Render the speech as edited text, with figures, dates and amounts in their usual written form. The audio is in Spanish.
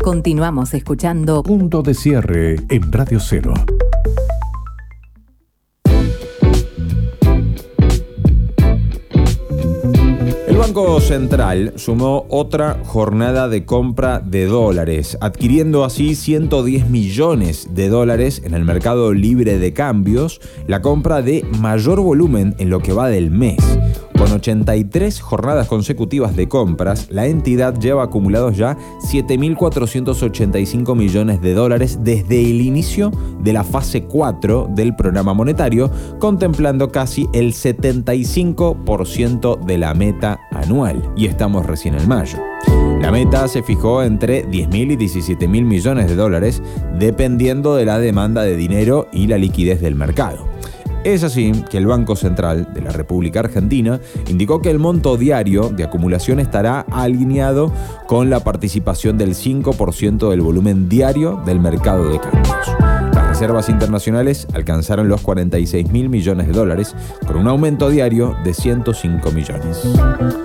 Continuamos escuchando Punto de Cierre en Radio Cero. El Banco Central sumó otra jornada de compra de dólares, adquiriendo así 110 millones de dólares en el mercado libre de cambios, la compra de mayor volumen en lo que va del mes. Con 83 jornadas consecutivas de compras, la entidad lleva acumulados ya 7.485 millones de dólares desde el inicio de la fase 4 del programa monetario, contemplando casi el 75% de la meta anual. Y estamos recién en mayo. La meta se fijó entre 10.000 y 17.000 millones de dólares, dependiendo de la demanda de dinero y la liquidez del mercado. Es así que el Banco Central de la República Argentina indicó que el monto diario de acumulación estará alineado con la participación del 5% del volumen diario del mercado de cambios. Las reservas internacionales alcanzaron los 46.000 millones de dólares, con un aumento diario de 105 millones.